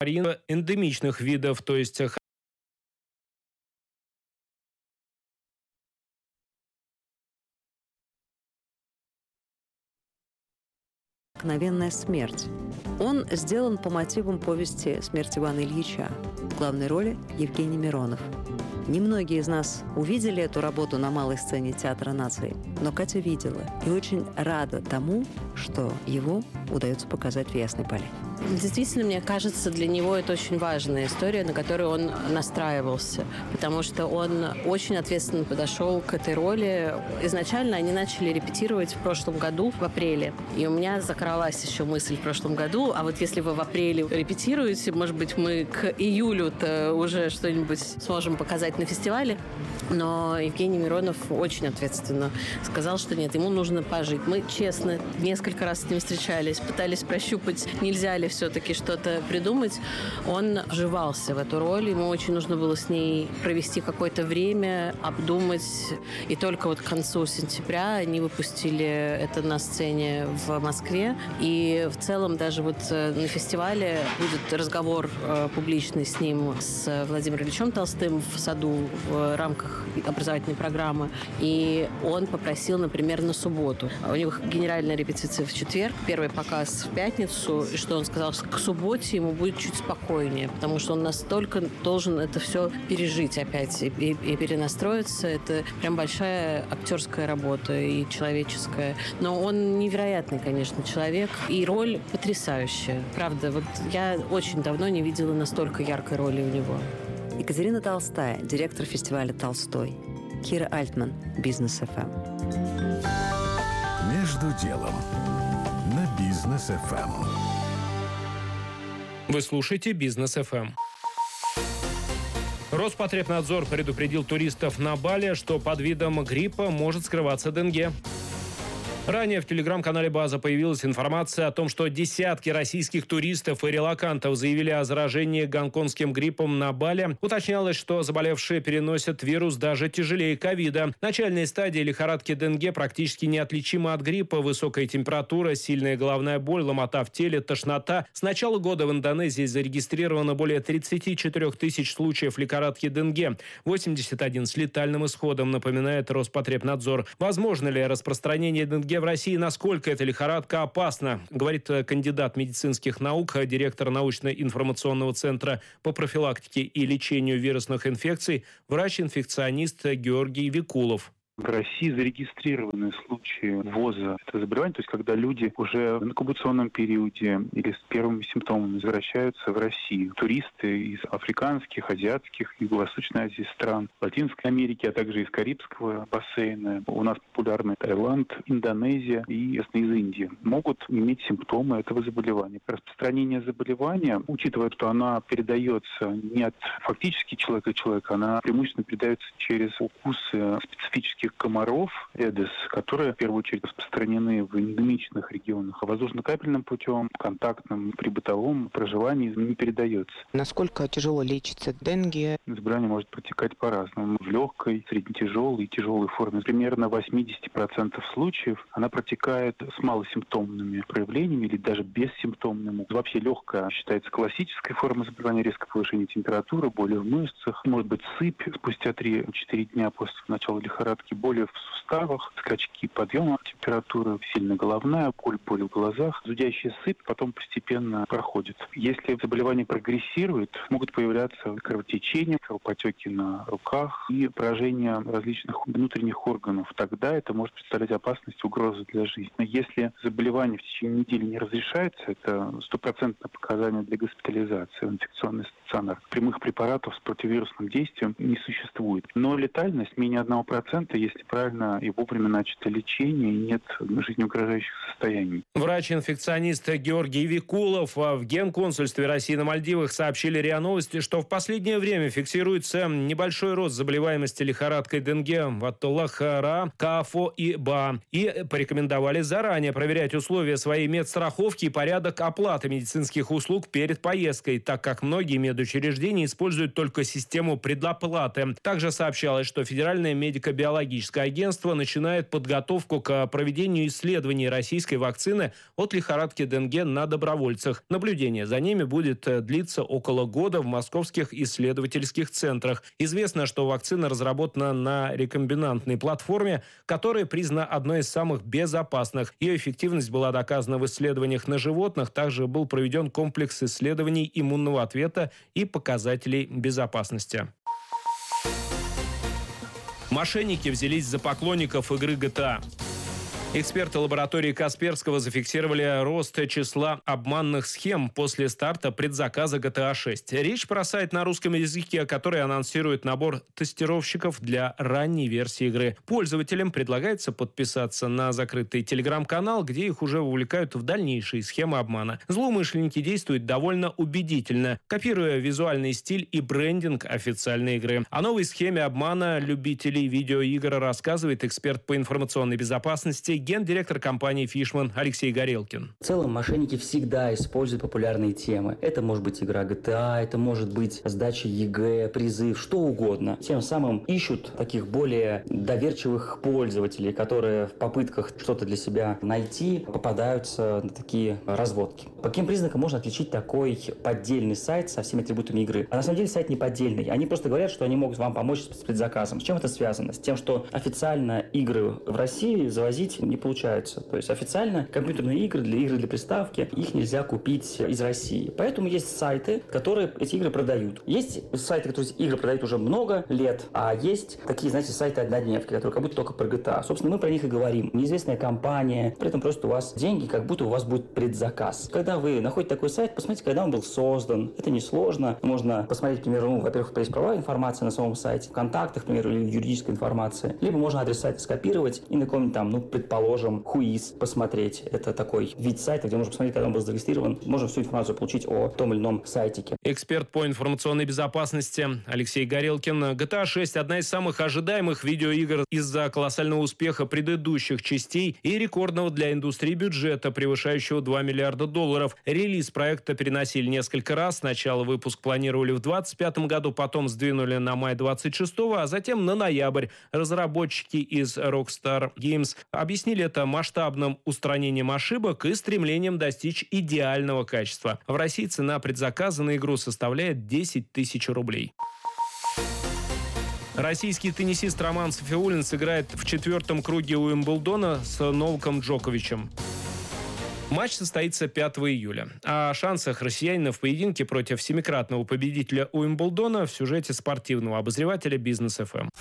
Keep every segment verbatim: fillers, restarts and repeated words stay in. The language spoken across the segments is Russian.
эндемичных видов, то есть «Обыкновенная смерть». Он сделан по мотивам повести «Смерть Ивана Ильича». В главной роли Евгений Миронов. Немногие из нас увидели эту работу на малой сцене Театра наций, но Катя видела и очень рада тому, что его удается показать в Ясной Поляне. Действительно, мне кажется, для него это очень важная история, на которую он настраивался, потому что он очень ответственно подошел к этой роли. Изначально они начали репетировать в прошлом году, в апреле, и у меня закралась еще мысль в прошлом году, а вот если вы в апреле репетируете, может быть, мы к июлю-то уже что-нибудь сможем показать на фестивале. Но Евгений Миронов очень ответственно сказал, что нет, ему нужно пожить. Мы, честно, несколько раз с ним встречались, пытались прощупать, нельзя ли все-таки что-то придумать. Он вживался в эту роль, ему очень нужно было с ней провести какое-то время, обдумать. И только вот к концу сентября они выпустили это на сцене в Москве. И в целом даже вот на фестивале будет разговор публичный с ним, с Владимиром Ильичем Толстым в саду в рамках образовательной программы. И он попросил, например, на субботу. У них генеральная репетиция в четверг, первый показ в пятницу, и что он сказал, что к субботе ему будет чуть спокойнее, потому что он настолько должен это все пережить опять и, и, и перенастроиться. Это прям большая актерская работа и человеческая. Но он невероятный, конечно, человек, и роль потрясающая. Правда, вот я очень давно не видела настолько яркой роли у него. Екатерина Толстая, директор фестиваля «Толстой». Кира Альтман, Бизнес-эф эм. Между делом на Бизнес-эф эм. Вы слушаете Бизнес-эф эм. Роспотребнадзор предупредил туристов на Бали, что под видом гриппа может скрываться денге. Ранее в телеграм-канале «База» появилась информация о том, что десятки российских туристов и релокантов заявили о заражении гонконгским гриппом на Бали. Уточнялось, что заболевшие переносят вирус даже тяжелее ковида. Начальные стадии лихорадки денге практически неотличимы от гриппа. Высокая температура, сильная головная боль, ломота в теле, тошнота. С начала года в Индонезии зарегистрировано более тридцать четыре тысяч случаев лихорадки денге. восемьдесят один с летальным исходом, напоминает Роспотребнадзор. Возможно ли распространение денге в России, насколько эта лихорадка опасна, говорит кандидат медицинских наук, директор научно-информационного центра по профилактике и лечению вирусных инфекций, врач-инфекционист Георгий Викулов. В России зарегистрированы случаи ввоза этого заболевания, то есть когда люди уже в инкубационном периоде или с первыми симптомами возвращаются в Россию. Туристы из африканских, азиатских, Юго-Восточной Азии стран, Латинской Америки, а также из Карибского бассейна. У нас популярны Таиланд, Индонезия и, ясно, из Индии. Могут иметь симптомы этого заболевания. Распространение заболевания, учитывая, что она передается не от фактически человека к человеку, она преимущественно передается через укусы специфических комаров Эдес, которые в первую очередь распространены в эндемичных регионах, а воздушно-капельным путем, контактным, при бытовом проживании не передается. Насколько тяжело лечится денге? Заболевание может протекать по-разному. В легкой, среднетяжелой и тяжелой форме. Примерно восемьдесят процентов случаев она протекает с малосимптомными проявлениями или даже бессимптомными. Вообще легкая считается классической формой заболевания, резкое повышение температуры, боли в мышцах, может быть сыпь спустя три-четыре дня после начала лихорадки, боли в суставах, скачки подъема температуры, сильная головная боль, боль в глазах, зудящая сыпь потом постепенно проходит. Если заболевание прогрессирует, могут появляться кровотечения, кровопотеки на руках и поражение различных внутренних органов. Тогда это может представлять опасность, угрозу для жизни. Если заболевание в течение недели не разрешается, это стопроцентное показание для госпитализации в инфекционный стационар. Прямых препаратов с противовирусным действием не существует. Но летальность менее одного процента, если правильно и вовремя начато лечение, и нет жизнеугрожающих состояний. Врач-инфекционист Георгий Викулов. В Генконсульстве России на Мальдивах сообщили РИА Новости, что в последнее время фиксируется небольшой рост заболеваемости лихорадкой денге в Ат-Толлах-Ра, Каафо и Ба. И порекомендовали заранее проверять условия своей медстраховки и порядок оплаты медицинских услуг перед поездкой, так как многие медучреждения используют только систему предоплаты. Также сообщалось, что Федеральная медико-биологическая метеорологическое агентство начинает подготовку к проведению исследований российской вакцины от лихорадки Денге на добровольцах. Наблюдение за ними будет длиться около года в московских исследовательских центрах. Известно, что вакцина разработана на рекомбинантной платформе, которая признана одной из самых безопасных. Ее эффективность была доказана в исследованиях на животных. Также был проведен комплекс исследований иммунного ответа и показателей безопасности. Мошенники взялись за поклонников игры джи ти эй. Эксперты лаборатории Касперского зафиксировали рост числа обманных схем после старта предзаказа джи ти эй шесть. Речь про сайт на русском языке, который анонсирует набор тестировщиков для ранней версии игры. Пользователям предлагается подписаться на закрытый телеграм-канал, где их уже вовлекают в дальнейшие схемы обмана. Злоумышленники действуют довольно убедительно, копируя визуальный стиль и брендинг официальной игры. О новой схеме обмана любителей видеоигр рассказывает эксперт по информационной безопасности, гендиректор компании Fishman Алексей Горелкин. В целом мошенники всегда используют популярные темы. Это может быть игра джи ти эй, это может быть сдача ЕГЭ, призыв, что угодно. Тем самым ищут таких более доверчивых пользователей, которые в попытках что-то для себя найти попадаются на такие разводки. По каким признакам можно отличить такой поддельный сайт со всеми атрибутами игры? А на самом деле сайт не поддельный. Они просто говорят, что они могут вам помочь с предзаказом. С чем это связано? С тем, что официально игры в России завозить не получается. То есть официально компьютерные игры, для игры для приставки, их нельзя купить из России. Поэтому есть сайты, которые эти игры продают. Есть сайты, которые эти игры продают уже много лет, а есть такие, знаете, сайты-однодневки, которые как будто только про джи ти эй. Собственно, мы про них и говорим. Неизвестная компания, при этом просит у вас деньги, как будто у вас будет предзаказ. Когда вы находите такой сайт, посмотрите, когда он был создан. Это несложно. Можно посмотреть, к примеру, ну, во-первых, есть правовая информация на самом сайте, в контактах, к примеру, или юридическая информация. Либо можно адрес сайта скопировать и на каком-нибудь там, ну, предположим, Положим, хуиз посмотреть. Это такой вид сайта, где можно посмотреть, когда он был зарегистрирован. Можно всю информацию получить о том или ином сайтике. Эксперт по информационной безопасности Алексей Горелкин. джи ти эй шесть – одна из самых ожидаемых видеоигр из-за колоссального успеха предыдущих частей и рекордного для индустрии бюджета, превышающего два миллиарда долларов. Релиз проекта переносили несколько раз. Сначала выпуск планировали в двадцать пятом году, потом сдвинули на май двадцать шестого, а затем на ноябрь. Разработчики из Rockstar Games объяснили это масштабным устранением ошибок и стремлением достичь идеального качества. В России цена предзаказа на игру составляет десять тысяч рублей. Российский теннисист Роман Сафиуллин сыграет в четвертом круге Уимблдона с Новаком Джоковичем. Матч состоится пятого июля. О шансах россиянина в поединке против семикратного победителя Уимблдона в сюжете спортивного обозревателя Бизнес эф эм.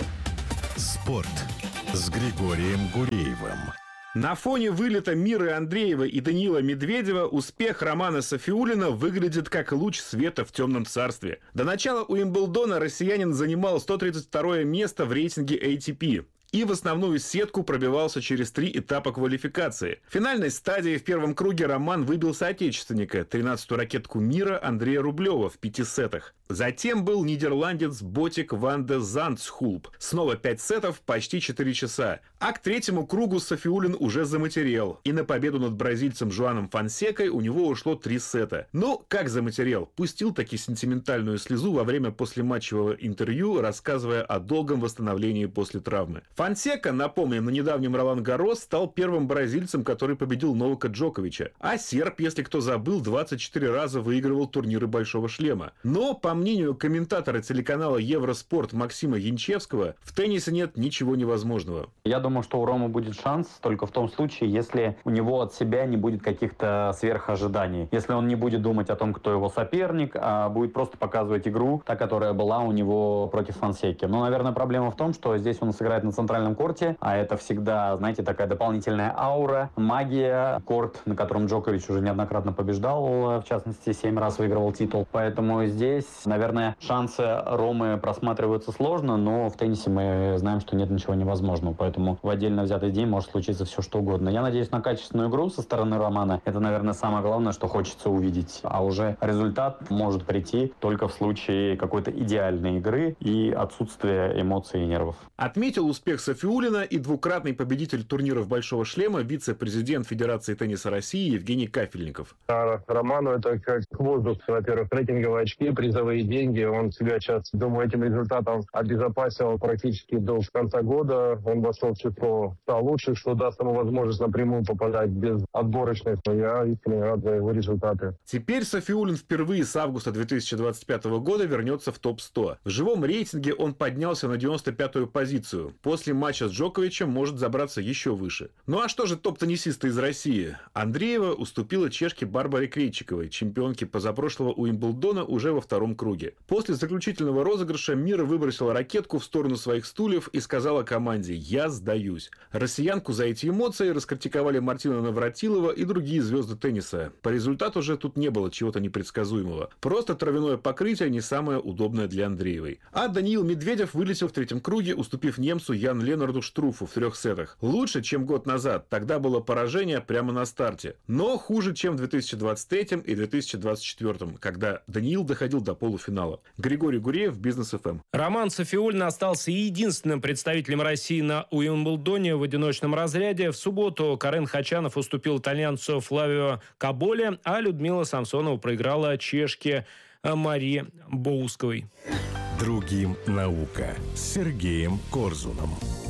Спорт с Григорием Гуреевым. На фоне вылета Миры Андреевой и Даниила Медведева успех Романа Сафиуллина выглядит как луч света в темном царстве. До начала Уимблдона россиянин занимал сто тридцать второе место в рейтинге эй ти пи. И в основную сетку пробивался через три этапа квалификации. В финальной стадии в первом круге Роман выбил соотечественника, тринадцатую ракетку мира Андрея Рублева в пяти сетах. Затем был нидерландец Ботик ван де Зандсхулп. Снова пять сетов, почти четыре часа. А к третьему кругу Сафиуллин уже заматерел. И на победу над бразильцем Жуаном Фонсекой у него ушло три сета. Но как заматерел? Пустил таки сентиментальную слезу во время послематчевого интервью, рассказывая о долгом восстановлении после травмы. Фонсека, напомним, на недавнем Ролан-Гаррос стал первым бразильцем, который победил Новака Джоковича. А серб, если кто забыл, двадцать четыре раза выигрывал турниры Большого шлема. Но, по мнению комментатора телеканала Евроспорт Максима Янчевского, в теннисе нет ничего невозможного. Я думаю, что у Ромы будет шанс только в том случае, если у него от себя не будет каких-то сверхожиданий. Если он не будет думать о том, кто его соперник, а будет просто показывать игру, та, которая была у него против Фонсеки. Но, наверное, проблема в том, что здесь он сыграет на центральном корте, а это всегда, знаете, такая дополнительная аура, магия. Корт, на котором Джокович уже неоднократно побеждал, в частности, семь раз выигрывал титул. Поэтому здесь, наверное, шансы Ромы просматриваются сложно, но в теннисе мы знаем, что нет ничего невозможного. Поэтому в отдельно взятый день может случиться все, что угодно. Я надеюсь на качественную игру со стороны Романа. Это, наверное, самое главное, что хочется увидеть. А уже результат может прийти только в случае какой-то идеальной игры и отсутствия эмоций и нервов. Отметил успех Сафиуллина и двукратный победитель турниров «Большого шлема», вице-президент Федерации тенниса России Евгений Кафельников. А Роману это как воздух. Во-первых, рейтинговые очки, призовые деньги. Он себя сейчас, думаю, этим результатом обезопасил практически до конца года. Он вошел в число ста лучших, что даст ему возможность напрямую попадать без отборочных. Я искренне рад за его результаты. Теперь Сафиуллин впервые с августа две тысячи двадцать пятого года вернется в топ сто. В живом рейтинге он поднялся на девяносто пятую позицию. После матча с Джоковичем может забраться еще выше. Ну а что же топ-теннисисты из России? Андреева уступила чешке Барбаре Крейчиковой, чемпионке позапрошлого Уимблдона, уже во втором круге. После заключительного розыгрыша Мира выбросила ракетку в сторону своих стульев и сказала команде «Я сдаюсь». Россиянку за эти эмоции раскритиковали Мартина Навратилова и другие звезды тенниса. По результату же тут не было чего-то непредсказуемого. Просто травяное покрытие не самое удобное для Андреевой. А Даниил Медведев вылетел в третьем круге, уступив немцу Ян Ленарду Штруфу в трех сетах. Лучше, чем год назад. Тогда было поражение прямо на старте. Но хуже, чем в две тысячи двадцать третьем и две тысячи двадцать четвёртом, когда Даниил доходил до полуфинала. Григорий Гуреев, Бизнес эф эм. Роман Сафиуллин остался единственным представителем России на Уимблдоне в одиночном разряде. В субботу Карен Хачанов уступил итальянцу Флавио Каболе, а Людмила Самсонова проиграла чешке Марии Боусковой. Другим наука с Сергеем Корзуном.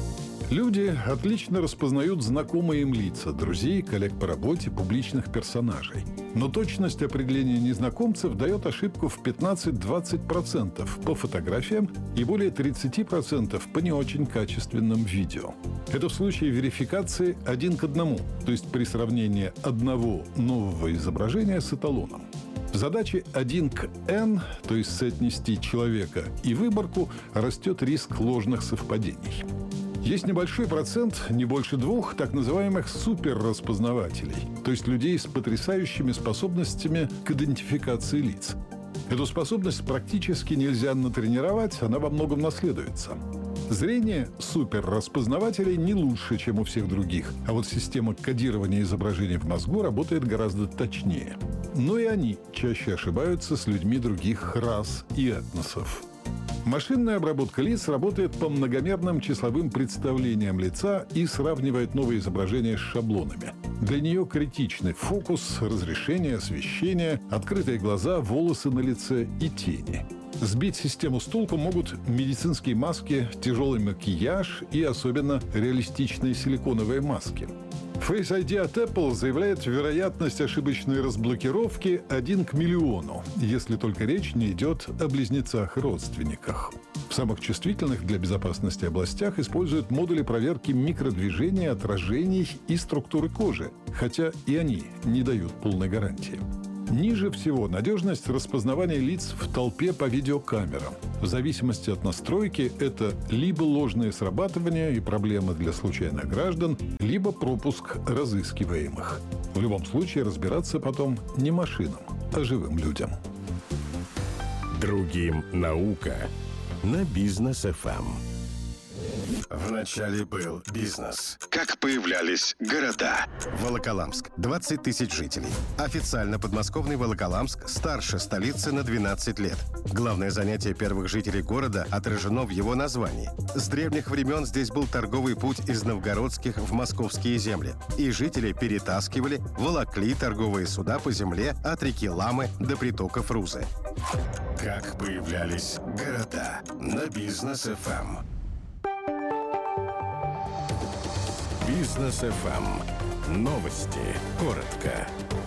Люди отлично распознают знакомые им лица, друзей, коллег по работе, публичных персонажей. Но точность определения незнакомцев дает ошибку в пятнадцать-двадцать процентов по фотографиям и более тридцать процентов по не очень качественным видео. Это в случае верификации один к одному, то есть при сравнении одного нового изображения с эталоном. В задаче один к эн, то есть соотнести человека и выборку, растет риск ложных совпадений. Есть небольшой процент, не больше двух, так называемых суперраспознавателей, то есть людей с потрясающими способностями к идентификации лиц. Эту способность практически нельзя натренировать, она во многом наследуется. Зрение суперраспознавателей не лучше, чем у всех других, а вот система кодирования изображений в мозгу работает гораздо точнее. Но и они чаще ошибаются с людьми других рас и этносов. Машинная обработка лиц работает по многомерным числовым представлениям лица и сравнивает новые изображения с шаблонами. Для нее критичны фокус, разрешение, освещение, открытые глаза, волосы на лице и тени. Сбить систему с толку могут медицинские маски, тяжелый макияж и особенно реалистичные силиконовые маски. Face ай ди от Apple заявляет вероятность ошибочной разблокировки один к миллиону, если только речь не идет о близнецах и родственниках. В самых чувствительных для безопасности областях используют модули проверки микродвижений, отражений и структуры кожи, хотя и они не дают полной гарантии. Ниже всего надежность распознавания лиц в толпе по видеокамерам. В зависимости от настройки это либо ложное срабатывание и проблемы для случайных граждан, либо пропуск разыскиваемых. В любом случае разбираться потом не машинам, а живым людям. Другим наука на Бизнес эф эм. Вначале был бизнес. Как появлялись города? Волоколамск. двадцать тысяч жителей. Официально подмосковный Волоколамск старше столицы на двенадцать лет. Главное занятие первых жителей города отражено в его названии. С древних времен здесь был торговый путь из новгородских в московские земли. И жители перетаскивали, волокли торговые суда по земле от реки Ламы до притоков Рузы. Как появлялись города на Бизнес эф эм. Бизнес эф эм. Новости. Коротко.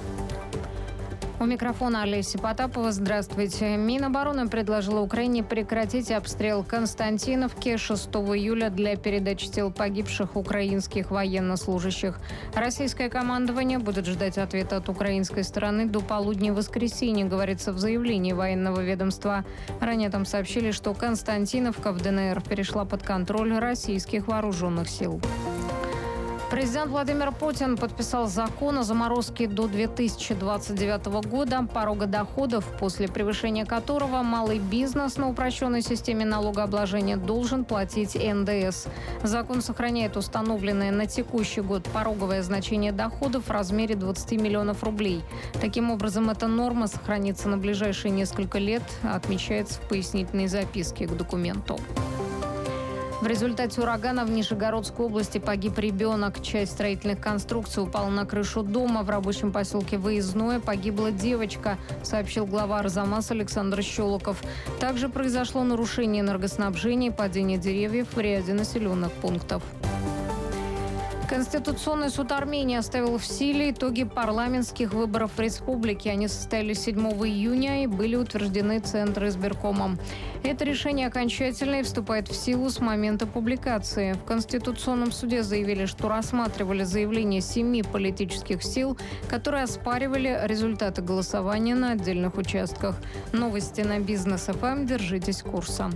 У микрофона Олеся Потапова. Здравствуйте. Минобороны предложила Украине прекратить обстрел Константиновки шестого июля для передачи тел погибших украинских военнослужащих. Российское командование будет ждать ответа от украинской стороны до полудня воскресенья, говорится в заявлении военного ведомства. Ранее там сообщили, что Константиновка в ДНР перешла под контроль российских вооруженных сил. Президент Владимир Путин подписал закон о заморозке до две тысячи двадцать девятого года порога доходов, после превышения которого малый бизнес на упрощенной системе налогообложения должен платить эн дэ эс. Закон сохраняет установленное на текущий год пороговое значение доходов в размере двадцать миллионов рублей. Таким образом, эта норма сохранится на ближайшие несколько лет, отмечается в пояснительной записке к документу. В результате урагана в Нижегородской области погиб ребенок. Часть строительных конструкций упала на крышу дома. В рабочем поселке Выездное погибла девочка, сообщил глава Арзамас Александр Щелоков. Также произошло нарушение энергоснабжения и падение деревьев в ряде населенных пунктов. Конституционный суд Армении оставил в силе итоги парламентских выборов в республике. Они состоялись седьмого июня и были утверждены Центризбиркомом. Это решение окончательное и вступает в силу с момента публикации. В Конституционном суде заявили, что рассматривали заявления семи политических сил, которые оспаривали результаты голосования на отдельных участках. Новости на Бизнес эф эм. Держитесь курса.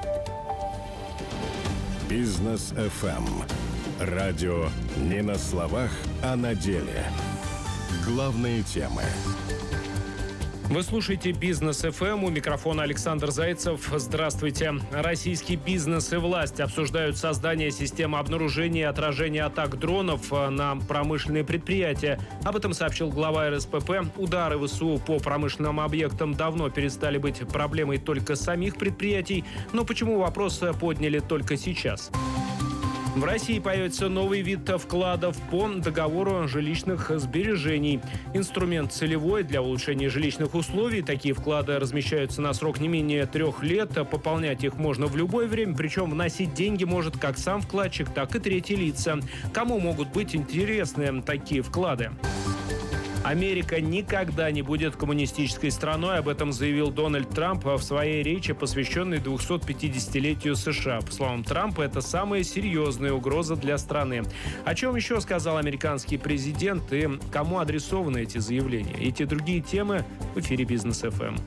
Бизнес эф эм. Радио не на словах, а на деле. Главные темы. Вы слушаете Бизнес эф эм. У микрофона Александр Зайцев. Здравствуйте. Российский бизнес и власть обсуждают создание системы обнаружения и отражения атак дронов на промышленные предприятия. Об этом сообщил глава эр эс пэ пэ. Удары вэ эс у по промышленным объектам давно перестали быть проблемой только самих предприятий. Но почему вопрос подняли только сейчас? В России появится новый вид вкладов по договору жилищных сбережений. Инструмент целевой для улучшения жилищных условий. Такие вклады размещаются на срок не менее трех лет. Пополнять их можно в любое время, причем вносить деньги может как сам вкладчик, так и третьи лица. Кому могут быть интересны такие вклады? Америка никогда не будет коммунистической страной. Об этом заявил Дональд Трамп в своей речи, посвященной двухсотпятидесятилетию США. По словам Трампа, это самая серьезная угроза для страны. О чем еще сказал американский президент и кому адресованы эти заявления? Эти и другие темы в эфире Бизнес эф эм.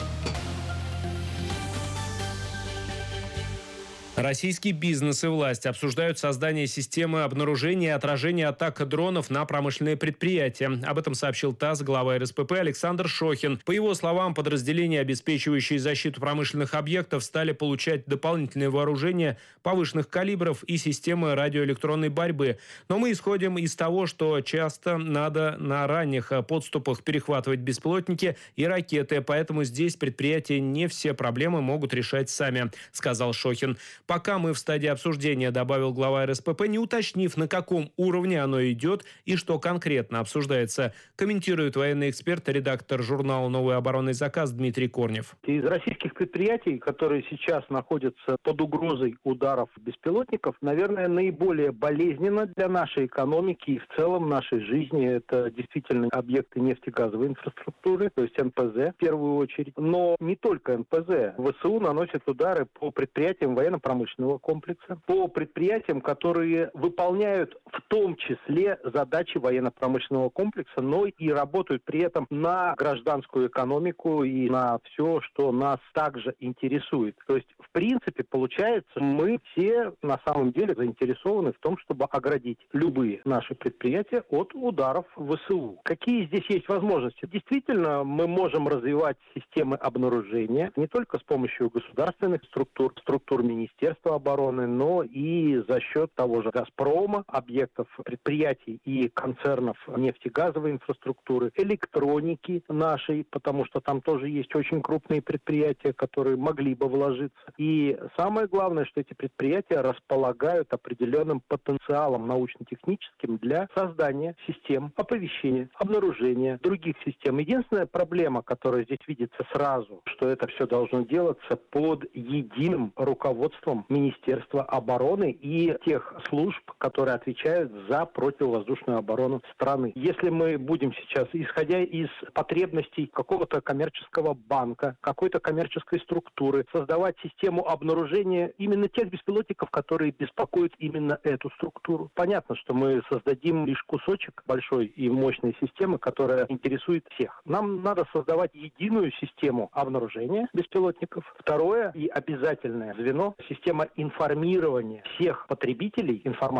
Российский бизнес и власть обсуждают создание системы обнаружения и отражения атак дронов на промышленные предприятия. Об этом сообщил ТАСС глава эр эс пэ пэ Александр Шохин. По его словам, подразделения, обеспечивающие защиту промышленных объектов, стали получать дополнительное вооружение повышенных калибров и системы радиоэлектронной борьбы. Но мы исходим из того, что часто надо на ранних подступах перехватывать беспилотники и ракеты, поэтому здесь предприятия не все проблемы могут решать сами, сказал Шохин. Пока мы в стадии обсуждения, добавил глава эр эс пэ пэ, не уточнив, на каком уровне оно идет и что конкретно обсуждается. Комментирует военный эксперт, редактор журнала «Новый оборонный заказ» Дмитрий Корнев. Из российских предприятий, которые сейчас находятся под угрозой ударов беспилотников, наверное, наиболее болезненно для нашей экономики и в целом нашей жизни это действительно объекты нефтегазовой инфраструктуры, то есть эн пэ зэ в первую очередь. Но не только эн пэ зэ. вэ эс у наносит удары по предприятиям военно-промышленного комплекса, по предприятиям, которые выполняют в том числе задачи военно-промышленного комплекса, но и работают при этом на гражданскую экономику и на все, что нас также интересует. То есть, в принципе, получается, мы все на самом деле заинтересованы в том, чтобы оградить любые наши предприятия от ударов вэ эс у. Какие здесь есть возможности? Действительно, мы можем развивать системы обнаружения не только с помощью государственных структур, структур министерства обороны, но и за счет того же «Газпрома», объектов предприятий и концернов нефтегазовой инфраструктуры, электроники нашей, потому что там тоже есть очень крупные предприятия, которые могли бы вложиться. И самое главное, что эти предприятия располагают определенным потенциалом научно-техническим для создания систем оповещения, обнаружения других систем. Единственная проблема, которая здесь видится сразу, что это все должно делаться под единым руководством Министерства обороны и тех служб, которые отвечают за противовоздушную оборону страны. Если мы будем сейчас, исходя из потребностей какого-то коммерческого банка, какой-то коммерческой структуры, создавать систему обнаружения именно тех беспилотников, которые беспокоят именно эту структуру, понятно, что мы создадим лишь кусочек большой и мощной системы, которая интересует всех. Нам надо создавать единую систему обнаружения беспилотников. Второе и обязательное звено — система информирования всех потребителей информации,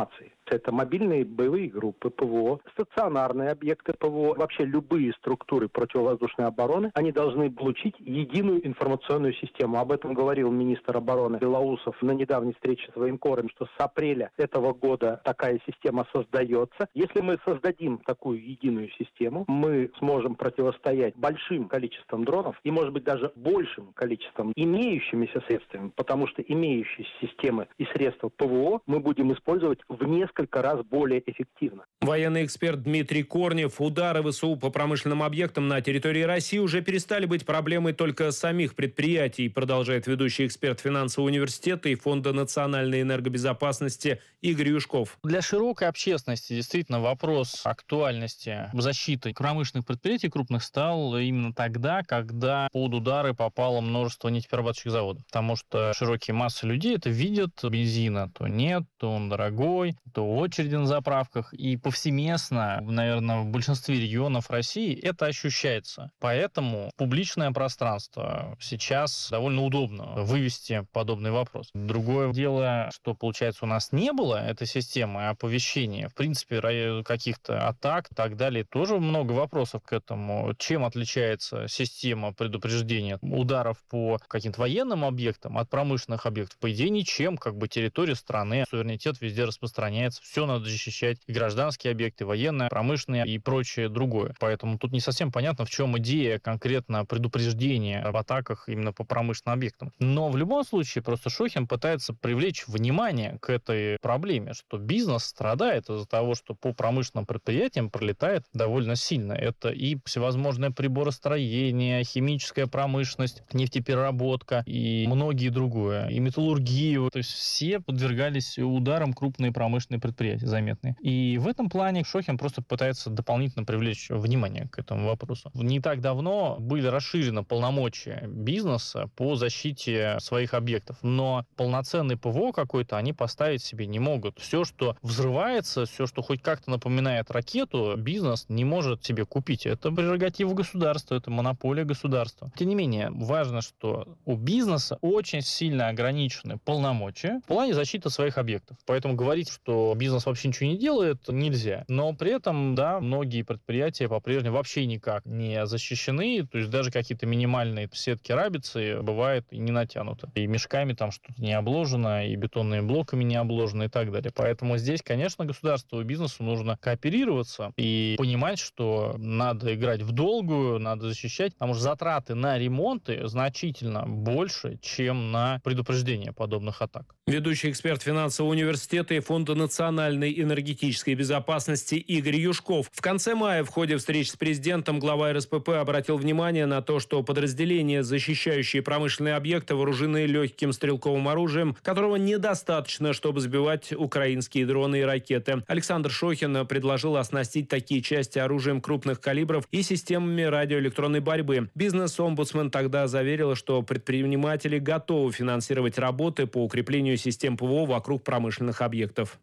Это мобильные боевые группы ПВО, стационарные объекты ПВО, вообще любые структуры противовоздушной обороны, они должны получить единую информационную систему. Об этом говорил министр обороны Белоусов на недавней встрече с военкором, что с апреля этого года такая система создается. Если мы создадим такую единую систему, мы сможем противостоять большим количеством дронов и, может быть, даже большим количеством имеющимися средствами, потому что имеющиеся системы и средства ПВО мы будем использовать в несколько раз более эффективно. Военный эксперт Дмитрий Корнев. Удары ВСУ по промышленным объектам на территории России уже перестали быть проблемой только самих предприятий, продолжает ведущий эксперт финансового университета и Фонда национальной энергобезопасности Игорь Юшков. Для широкой общественности действительно вопрос актуальности защиты промышленных предприятий крупных стал именно тогда, когда под удары попало множество нефтеперерабатывающих заводов. Потому что широкие массы людей это видят, бензина то нет, то он дорогой, то очереди на заправках. И повсеместно, наверное, в большинстве регионов России это ощущается. Поэтому в публичное пространство сейчас довольно удобно вывести подобный вопрос. Другое дело, что, получается, у нас не было этой системы оповещения, в принципе, каких-то атак и так далее. Тоже много вопросов к этому. Чем отличается система предупреждения ударов по каким-то военным объектам от промышленных объектов? По идее, ничем. Как бы территория страны, суверенитет везде распространяется. Все надо защищать. И гражданские объекты, военные, промышленные и прочее другое. Поэтому тут не совсем понятно, в чем идея конкретно предупреждения об атаках именно по промышленным объектам. Но в любом случае просто Шохин пытается привлечь внимание к этой проблеме, что бизнес страдает из-за того, что по промышленным предприятиям пролетает довольно сильно. Это и всевозможное приборостроение, химическая промышленность, нефтепереработка и многие другое, и металлургию. То есть все подвергались ударам крупные промышленные предприятия заметные. И в этом плане Шохин просто пытается дополнительно привлечь внимание к этому вопросу. Не так давно были расширены полномочия бизнеса по защите своих объектов, но полноценный ПВО какой-то они поставить себе не могут. Все, что взрывается, все, что хоть как-то напоминает ракету, бизнес не может себе купить. Это прерогатива государства, это монополия государства. Тем не менее, важно, что у бизнеса очень сильно ограничены полномочия в плане защиты своих объектов. Поэтому говорить, что бизнес вообще ничего не делает, нельзя. Но при этом, да, многие предприятия по-прежнему вообще никак не защищены. То есть даже какие-то минимальные сетки рабицы бывает и не натянуты. И мешками там что-то не обложено, и бетонными блоками не обложено и так далее. Поэтому здесь, конечно, государству и бизнесу нужно кооперироваться и понимать, что надо играть в долгую, надо защищать, потому что затраты на ремонты значительно больше, чем на предупреждение подобных атак. Ведущий эксперт финансового университета и Фонда национальной энергетической безопасности Игорь Юшков. В конце мая в ходе встречи с президентом глава эр эс пэ пэ обратил внимание на то, что подразделения, защищающие промышленные объекты, вооружены легким стрелковым оружием, которого недостаточно, чтобы сбивать украинские дроны и ракеты. Александр Шохин предложил оснастить такие части оружием крупных калибров и системами радиоэлектронной борьбы. Бизнес-омбудсмен тогда заверил, что предприниматели готовы финансировать работы по укреплению систем ПВО вокруг промышленных объектов.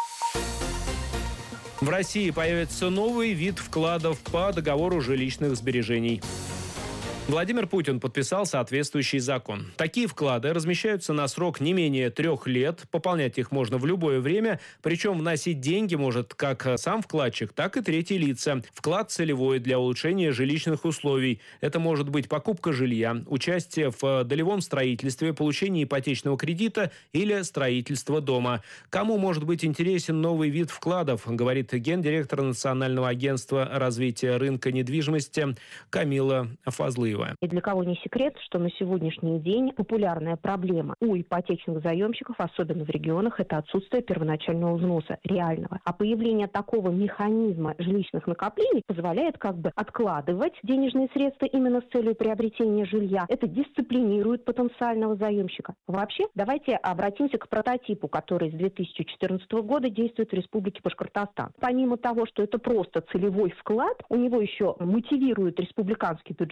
В России появится новый вид вкладов по договору жилищных сбережений. Владимир Путин подписал соответствующий закон. Такие вклады размещаются на срок не менее трех лет. Пополнять их можно в любое время. Причем вносить деньги может как сам вкладчик, так и третьи лица. Вклад целевой для улучшения жилищных условий. Это может быть покупка жилья, участие в долевом строительстве, получение ипотечного кредита или строительство дома. Кому может быть интересен новый вид вкладов, говорит гендиректор Национального агентства развития рынка недвижимости Камила Фазлыева. И для кого не секрет, что на сегодняшний день популярная проблема у ипотечных заемщиков, особенно в регионах, это отсутствие первоначального взноса реального. А появление такого механизма жилищных накоплений позволяет как бы откладывать денежные средства именно с целью приобретения жилья. Это дисциплинирует потенциального заемщика. Вообще, давайте обратимся к прототипу, который с две тысячи четырнадцатого года действует в Республике Башкортостан. Помимо того, что это просто целевой вклад, у него еще мотивирует республиканский бюджет платить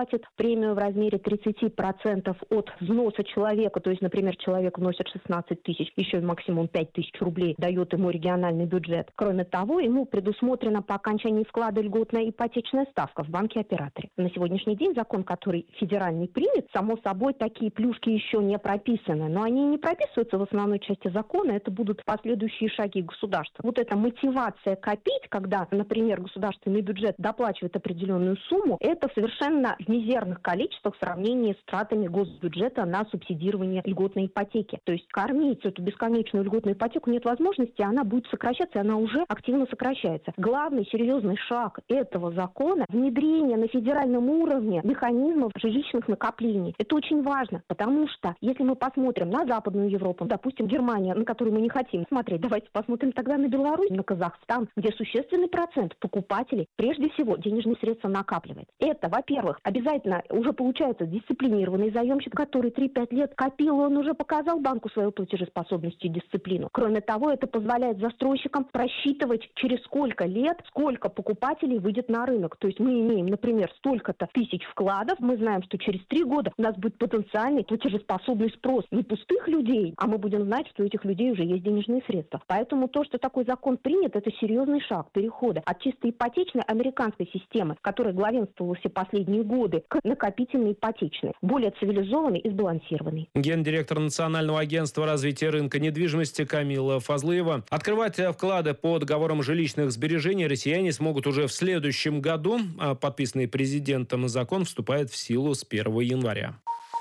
платит премию в размере тридцать процентов от взноса человека, то есть, например, человек вносит шестнадцать тысяч, еще максимум пять тысяч рублей дает ему региональный бюджет. Кроме того, ему предусмотрена по окончании вклада льготная ипотечная ставка в банке-операторе. На сегодняшний день закон, который федеральный принят, само собой, такие плюшки еще не прописаны, но они не прописываются в основной части закона, это будут последующие шаги государства. Вот эта мотивация копить, когда, например, государственный бюджет доплачивает определенную сумму, это совершенно в мизерных количествах в сравнении с тратами госбюджета на субсидирование льготной ипотеки. То есть кормить эту бесконечную льготную ипотеку нет возможности, она будет сокращаться, и она уже активно сокращается. Главный серьезный шаг этого закона – внедрение на федеральном уровне механизмов жилищных накоплений. Это очень важно, потому что если мы посмотрим на Западную Европу, допустим, Германия, на которую мы не хотим смотреть, давайте посмотрим тогда на Беларусь, на Казахстан, где существенный процент покупателей прежде всего денежные средства накапливает. Это, во-первых, обязательно уже получается дисциплинированный заемщик, который три-пять лет копил, он уже показал банку свою платежеспособность и дисциплину. Кроме того, это позволяет застройщикам просчитывать, через сколько лет, сколько покупателей выйдет на рынок. То есть мы имеем, например, столько-то тысяч вкладов, мы знаем, что через три года у нас будет потенциальный платежеспособный спрос не пустых людей, а мы будем знать, что у этих людей уже есть денежные средства. Поэтому то, что такой закон принят, это серьезный шаг перехода от чисто ипотечной американской системы, которая главенствовала все последние годы, к накопительной ипотечной, более цивилизованной и сбалансированной. Гендиректор Национального агентства развития рынка недвижимости Камила Фазлыева. Открывать вклады по договорам жилищных сбережений россияне смогут уже в следующем году. Подписанный президентом закон вступает в силу с первого января.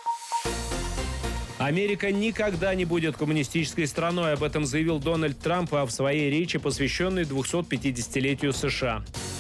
Америка никогда не будет коммунистической страной. Об этом заявил Дональд Трамп в своей речи, посвященной двухсот-пятидесятилетию США.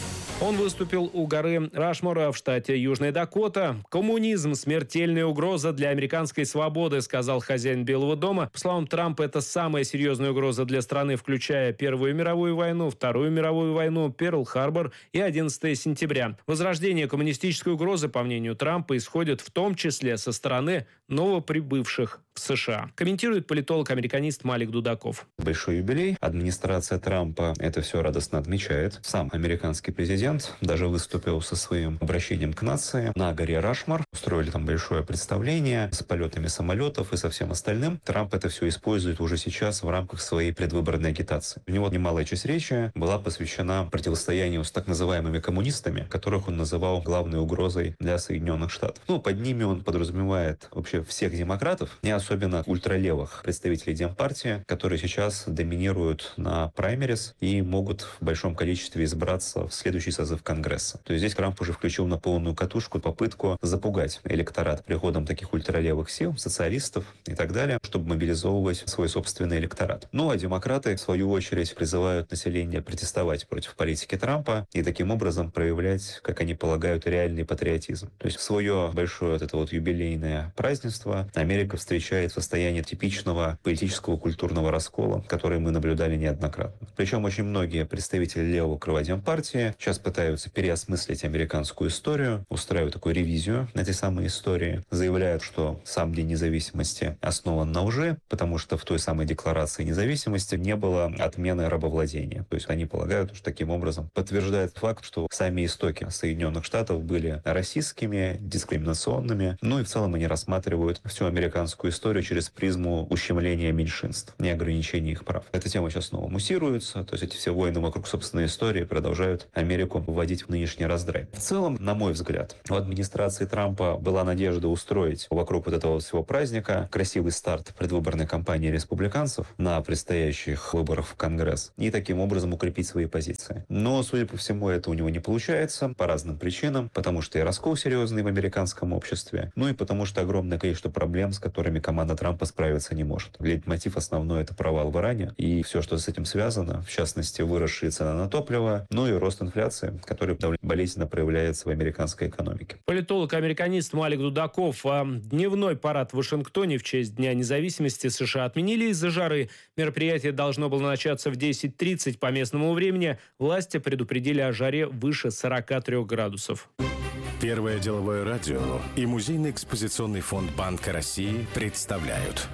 Он выступил у горы Рашмор в штате Южная Дакота. «Коммунизм – смертельная угроза для американской свободы», сказал хозяин Белого дома. По словам Трампа, это самая серьезная угроза для страны, включая Первую мировую войну, Вторую мировую войну, Перл-Харбор и одиннадцатое сентября. Возрождение коммунистической угрозы, по мнению Трампа, исходит в том числе со стороны новоприбывших в США. Комментирует политолог-американист Малик Дудаков. Большой юбилей. Администрация Трампа это все радостно отмечает. Сам американский президент даже выступил со своим обращением к нации на горе Рашмор. Устроили там большое представление с полетами самолетов и со всем остальным. Трамп это все использует уже сейчас в рамках своей предвыборной агитации. У него немалая часть речи была посвящена противостоянию с так называемыми коммунистами, которых он называл главной угрозой для Соединенных Штатов. Ну, под ними он подразумевает вообще всех демократов, не особенно ультралевых представителей Демпартии, которые сейчас доминируют на праймерис и могут в большом количестве избраться в следующий созыв Конгресса. То есть здесь Трамп уже включил на полную катушку попытку запугать электорат приходом таких ультралевых сил, социалистов и так далее, чтобы мобилизовывать свой собственный электорат. Ну а демократы, в свою очередь, призывают население протестовать против политики Трампа и таким образом проявлять, как они полагают, реальный патриотизм. То есть свое большое вот это вот юбилейное празднество Америка встречает в состоянии типичного политического культурного раскола, который мы наблюдали неоднократно. Причем очень многие представители левого крыла Демпартии сейчас пытаются переосмыслить американскую историю, устраивают такую ревизию этой самой истории, заявляют, что сам День независимости основан на лжи, потому что в той самой Декларации независимости не было отмены рабовладения. То есть они полагают, что таким образом подтверждает факт, что сами истоки Соединенных Штатов были расистскими, дискриминационными, ну и в целом они рассматривают всю американскую историю через призму ущемления меньшинств, не ограничения их прав. Эта тема сейчас снова муссируется, то есть эти все войны вокруг собственной истории продолжают Америку вводить в нынешний раздрай. В целом, на мой взгляд, у администрации Трампа была надежда устроить вокруг вот этого всего праздника красивый старт предвыборной кампании республиканцев на предстоящих выборах в Конгресс и таким образом укрепить свои позиции. Но, судя по всему, это у него не получается по разным причинам, потому что и раскол серьезный в американском обществе, ну и потому что огромное количество проблем, с которыми команда Трампа справиться не может. Лейтмотив основной — это провал в Иране и все, что с этим связано, в частности, выросшие цены на топливо, ну и рост инфляции, который довольно болезненно проявляется в американской экономике. Политолог-американист Малик Дудаков. Дневной парад в Вашингтоне в честь Дня независимости США отменили из-за жары. Мероприятие должно было начаться в десять тридцать по местному времени. Власти предупредили о жаре выше сорока трёх градусов. Первое деловое радио и Музейный экспозиционный фонд Банка России представляют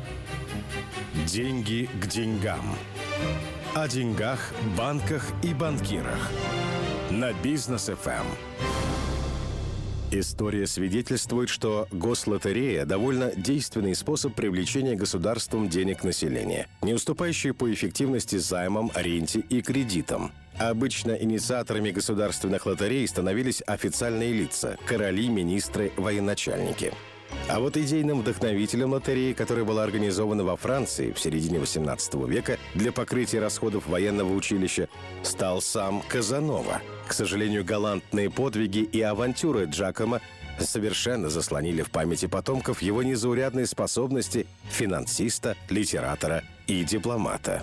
«Деньги к деньгам». О деньгах, банках и банкирах. На Бизнес эф эм. История свидетельствует, что гослотерея – довольно действенный способ привлечения государством денег населения, не уступающий по эффективности займам, ренте и кредитам. Обычно инициаторами государственных лотерей становились официальные лица – короли, министры, военачальники. А вот идейным вдохновителем лотереи, которая была организована во Франции в середине восемнадцатого века для покрытия расходов военного училища, стал сам Казанова. К сожалению, галантные подвиги и авантюры Джакомо совершенно заслонили в памяти потомков его незаурядные способности финансиста, литератора и дипломата.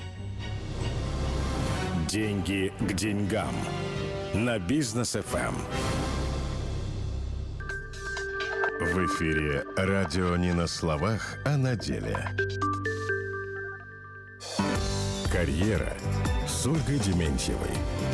Деньги к деньгам. На Бизнес эф эм. В эфире радио не на словах, а на деле. Карьера с Ольгой Дементьевой.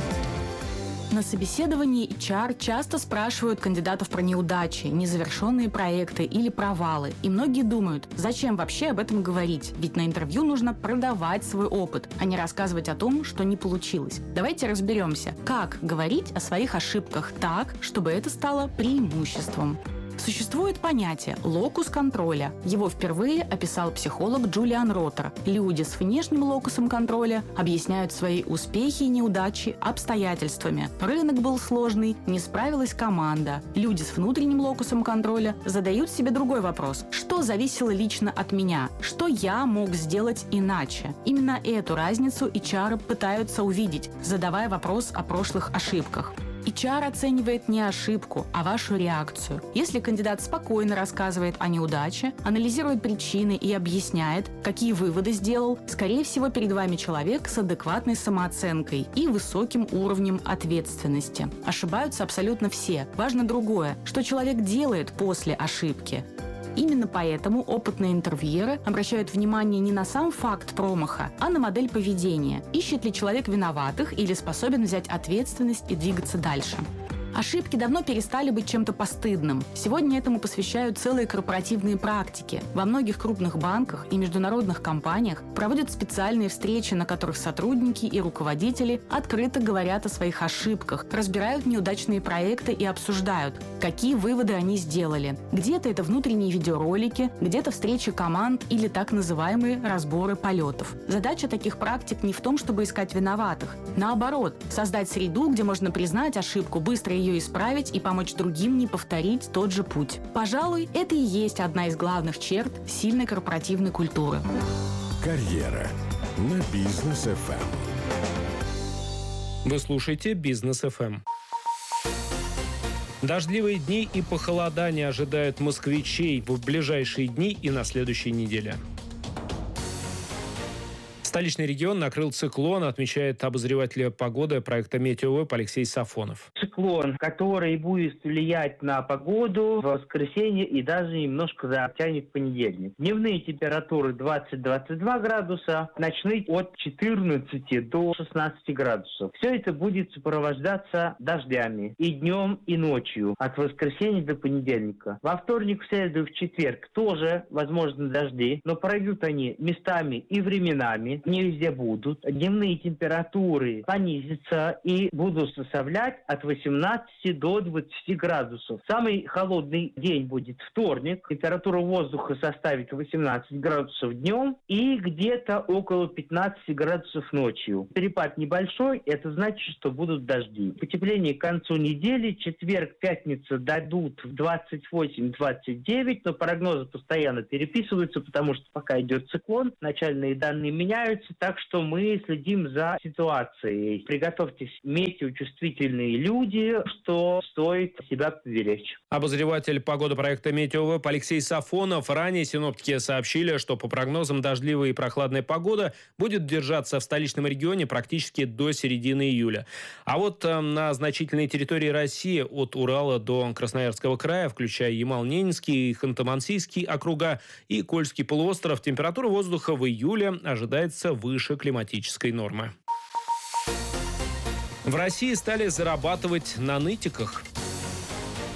На собеседовании эйч ар часто спрашивают кандидатов про неудачи, незавершенные проекты или провалы. И многие думают, зачем вообще об этом говорить? Ведь на интервью нужно продавать свой опыт, а не рассказывать о том, что не получилось. Давайте разберемся, как говорить о своих ошибках так, чтобы это стало преимуществом. Существует понятие «локус контроля». Его впервые описал психолог Джулиан Ротер. Люди с внешним локусом контроля объясняют свои успехи и неудачи обстоятельствами. Рынок был сложный, не справилась команда. Люди с внутренним локусом контроля задают себе другой вопрос. Что зависело лично от меня? Что я мог сделать иначе? Именно эту разницу эйч ар пытаются увидеть, задавая вопрос о прошлых ошибках. эйч ар оценивает не ошибку, а вашу реакцию. Если кандидат спокойно рассказывает о неудаче, анализирует причины и объясняет, какие выводы сделал, скорее всего, перед вами человек с адекватной самооценкой и высоким уровнем ответственности. Ошибаются абсолютно все. Важно другое, что человек делает после ошибки. Именно поэтому опытные интервьюеры обращают внимание не на сам факт промаха, а на модель поведения. Ищет ли человек виноватых или способен взять ответственность и двигаться дальше. Ошибки давно перестали быть чем-то постыдным. Сегодня этому посвящают целые корпоративные практики. Во многих крупных банках и международных компаниях проводят специальные встречи, на которых сотрудники и руководители открыто говорят о своих ошибках, разбирают неудачные проекты и обсуждают, какие выводы они сделали. Где-то это внутренние видеоролики, где-то встречи команд или так называемые разборы полетов. Задача таких практик не в том, чтобы искать виноватых. Наоборот, создать среду, где можно признать ошибку, быстро ее исправить и помочь другим не повторить тот же путь. Пожалуй, это и есть одна из главных черт сильной корпоративной культуры. Карьера на Бизнес эф эм. Вы слушаете Бизнес эф эм. Дождливые дни и похолодание ожидают москвичей в ближайшие дни и на следующей неделе. Столичный регион накрыл циклон, отмечает обозреватель погоды проекта «Метеовеб» Алексей Сафонов. Циклон, который будет влиять на погоду в воскресенье и даже немножко затянет понедельник. Дневные температуры двадцать-двадцать два градуса, ночные от четырнадцати до шестнадцати градусов. Все это будет сопровождаться дождями и днем, и ночью, от воскресенья до понедельника. Во вторник, в среду, в четверг тоже возможны дожди, но пройдут они местами и временами. Не везде будут. Дневные температуры понизятся и будут составлять от восемнадцати до двадцати градусов. Самый холодный день будет вторник. Температура воздуха составит восемнадцать градусов днем и где-то около пятнадцати градусов ночью. Перепад небольшой, это значит, что будут дожди. Потепление к концу недели. Четверг, пятница дадут в двадцать восемь - двадцать девять, но прогнозы постоянно переписываются, потому что пока идет циклон, начальные данные меняются. Так что мы следим за ситуацией. Приготовьтесь, метеочувствительные люди, что стоит себя поберечь. Обозреватель погоды проекта «Метеовеб» Алексей Сафонов. Ранее синоптики сообщили, что по прогнозам дождливая и прохладная погода будет держаться в столичном регионе практически до середины июля. А вот э, на значительной территории России от Урала до Красноярского края, включая Ямал-Ненецкий, Ханты-Мансийский округа и Кольский полуостров, температура воздуха в июле ожидается выше климатической нормы. В России стали зарабатывать на нытиках.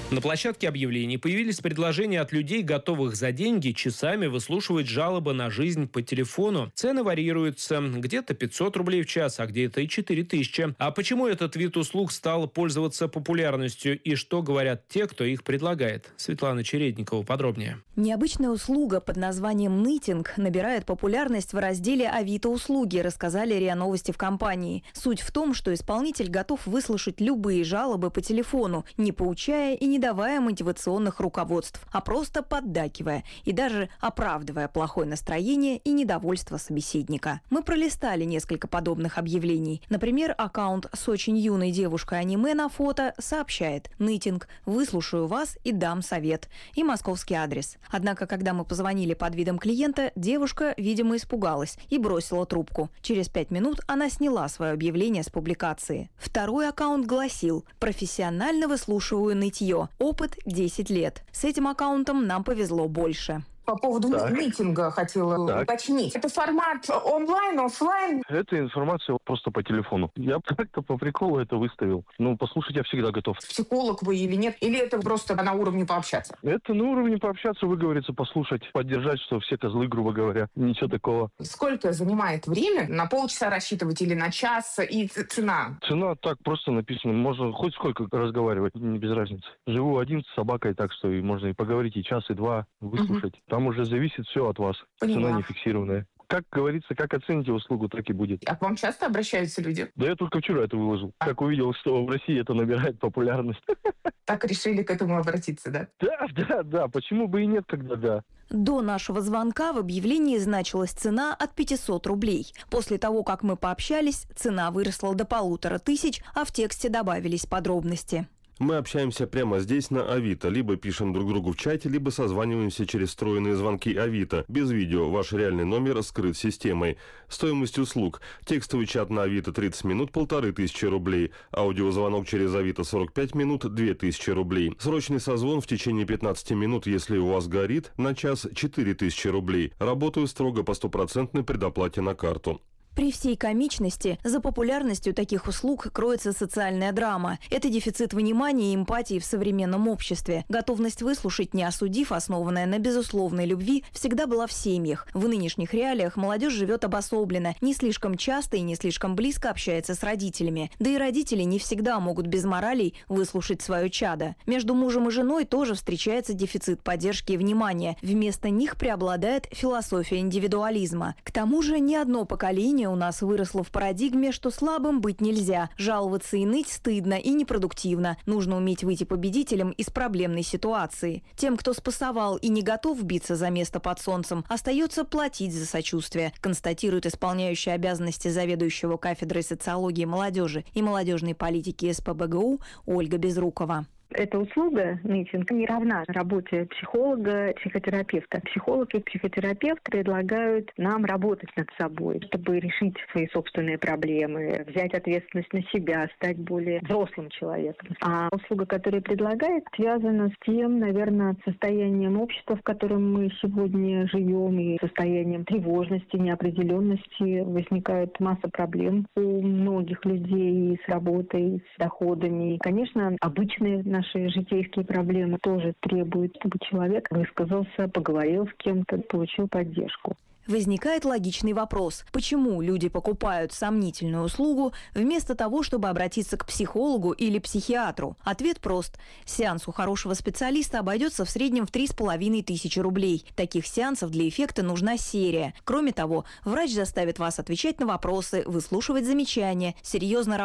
На площадке объявлений появились предложения от людей, готовых за деньги часами выслушивать жалобы на жизнь по телефону. Цены варьируются. Где-то пятьсот рублей в час, а где-то и четыре тысячи. А почему этот вид услуг стал пользоваться популярностью и что говорят те, кто их предлагает? Светлана Чередникова подробнее. Необычная услуга под названием «нытинг» набирает популярность в разделе «Авито-услуги», рассказали РИА Новости в компании. Суть в том, что исполнитель готов выслушать любые жалобы по телефону, не поучая и не давая мотивационных руководств, а просто поддакивая и даже оправдывая плохое настроение и недовольство собеседника. Мы пролистали несколько подобных объявлений. Например, аккаунт с очень юной девушкой-аниме на фото сообщает: «Нытинг, выслушаю вас и дам совет». И московский адрес. Однако, когда мы позвонили под видом клиента, девушка, видимо, испугалась и бросила трубку. Через пять минут она сняла свое объявление с публикации. Второй аккаунт гласил: «Профессионально выслушиваю нытье. Опыт десять лет». С этим аккаунтом нам повезло больше. По поводу Так. митинга хотела Так. уточнить. Это формат онлайн, офлайн? Это информация просто по телефону. Я как-то по приколу это выставил. Ну, послушать я всегда готов. Психолог вы или нет? Или это просто на уровне пообщаться? Это на уровне пообщаться, выговориться, послушать, поддержать, что все козлы, грубо говоря. Ничего такого. Сколько занимает время? На полчаса рассчитывать или на час? И ц- цена? Цена так просто написана. Можно хоть сколько разговаривать, не без разницы. Живу один с собакой, так что и можно и поговорить и час, и два, выслушать. Там уже зависит все от вас. Поняла. Цена не фиксированная. Как говорится, как оцените услугу, так и будет. А к вам часто обращаются люди? Да я только вчера это выложил. Как увидел, что в России это набирает популярность. Так решили к этому обратиться, да? Да, да, да. Почему бы и нет, когда да. До нашего звонка в объявлении значилась цена от пятисот рублей. После того, как мы пообщались, цена выросла до полутора тысяч, а в тексте добавились подробности. Мы общаемся прямо здесь на Авито, либо пишем друг другу в чате, либо созваниваемся через встроенные звонки Авито. Без видео, ваш реальный номер скрыт системой. Стоимость услуг. Текстовый чат на Авито тридцать минут, полторы тысячи рублей. Аудиозвонок через Авито сорок пять минут, две тысячи рублей. Срочный созвон в течение пятнадцати минут, если у вас горит, на час четыре тысячи рублей. Работаю строго по стопроцентной предоплате на карту. При всей комичности за популярностью таких услуг кроется социальная драма. Это дефицит внимания и эмпатии в современном обществе. Готовность выслушать, не осудив, основанная на безусловной любви, всегда была в семьях. В нынешних реалиях молодежь живет обособленно, не слишком часто и не слишком близко общается с родителями. Да и родители не всегда могут без моралей выслушать свое чадо. Между мужем и женой тоже встречается дефицит поддержки и внимания. Вместо них преобладает философия индивидуализма. К тому же ни одно поколение у нас выросло в парадигме, что слабым быть нельзя. Жаловаться и ныть стыдно и непродуктивно. Нужно уметь выйти победителем из проблемной ситуации. Тем, кто спасовал и не готов биться за место под солнцем, остается платить за сочувствие, констатирует исполняющая обязанности заведующего кафедрой социологии молодежи и молодежной политики эс пэ бэ гэ у Ольга Безрукова. Эта услуга, нытинг, не равна работе психолога, психотерапевта. Психолог и психотерапевт предлагают нам работать над собой, чтобы решить свои собственные проблемы, взять ответственность на себя, стать более взрослым человеком. А услуга, которая предлагает, связана с тем, наверное, состоянием общества, в котором мы сегодня живем, и состоянием тревожности, неопределенности. Возникает масса проблем у многих людей и с работой, и с доходами. И, конечно, обычные наши житейские проблемы тоже требуют, чтобы человек высказался, поговорил с кем-то, получил поддержку. Возникает логичный вопрос: почему люди покупают сомнительную услугу вместо того, чтобы обратиться к психологу или психиатру? Ответ прост. Сеанс у хорошего специалиста обойдется в среднем в три с половиной тысячи рублей. Таких сеансов для эффекта нужна серия. Кроме того, врач заставит вас отвечать на вопросы, выслушивать замечания, серьезно работать